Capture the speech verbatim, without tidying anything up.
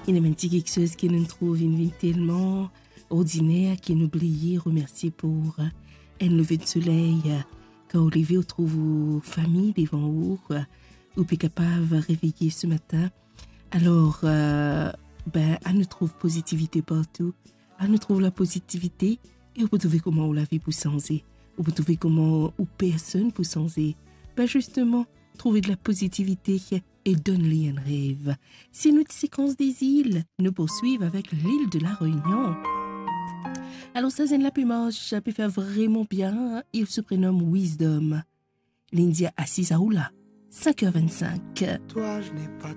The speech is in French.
Il y a quelque chose qui nous trouve une vie tellement ordinaire qui nous oublie remercier pour un lever de soleil. Quand Olivier trouve vos familles devant vous, ou est capable de réveiller ce matin. Alors, euh, ben, elle nous trouve positivité partout. Elle nous trouve la positivité et on peut trouver comment la vie peut changer. On peut trouver comment ou personne peut changer. Ben justement, trouver de la positivité et donne-lui un rêve. C'est notre séquence des îles. Nous poursuivons avec l'île de la Réunion. Alors ça, c'est la plus moche, ça peut faire vraiment bien. Il se prénomme Wisdom. L'India assise à Oula, cinq heures vingt-cinq. Toi, je n'ai pas